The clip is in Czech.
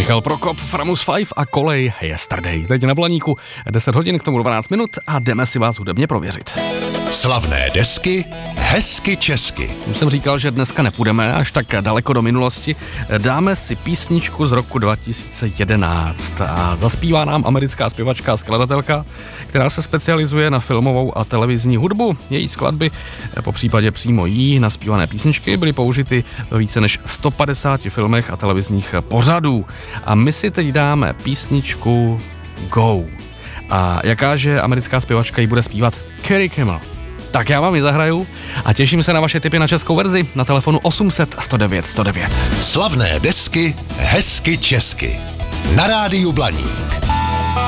Michal Prokop, Framus 5 a Kolej Yesterday. Teď na Blaníku 10 hodin, k tomu 12 minut a jdeme si vás hudebně prověřit. Slavné desky, hezky česky. Už jsem říkal, že dneska nepůjdeme až tak daleko do minulosti. Dáme si písničku z roku 2011 a zaspívá nám americká zpěvačka a skladatelka, která se specializuje na filmovou a televizní hudbu. Její skladby, po případě přímo jí naspívané písničky, byly použity ve více než 150 filmech a televizních pořadů. A my si teď dáme písničku Go. A jakáže americká zpěvačka ji bude zpívat? Kerry Kimmel. Tak já vám ji zahraju a těším se na vaše tipy na českou verzi na telefonu 800 109 109. Slavné desky, hezky česky. Na rádiu Blaník.